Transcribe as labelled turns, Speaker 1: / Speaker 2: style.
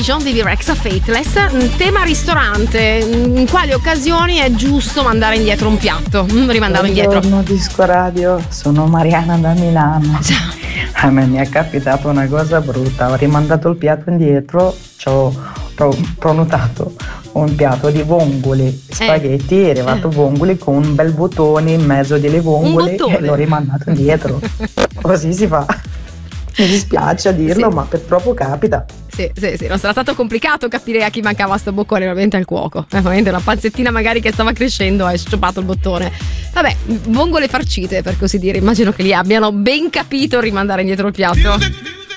Speaker 1: Vivi Rexa Fateless. Tema ristorante, in quali occasioni è giusto mandare indietro un piatto? Rimandarlo indietro.
Speaker 2: Buongiorno Disco Radio, sono Mariana da Milano.
Speaker 1: Ciao.
Speaker 2: A me mi è capitata una cosa brutta, ho rimandato il piatto indietro, ci ho prenotato un piatto di vongole, spaghetti, è arrivato vongole con un bel bottone in mezzo delle vongole e l'ho rimandato indietro. Così si fa. Mi dispiace a dirlo, ma purtroppo capita.
Speaker 1: Sì, non sarà stato complicato capire a chi mancava sto boccone, veramente al cuoco. Veramente una panzettina magari che stava crescendo e ha sciupato il bottone. Vabbè, vongole farcite per così dire, immagino che li abbiano ben capito rimandare indietro il piatto.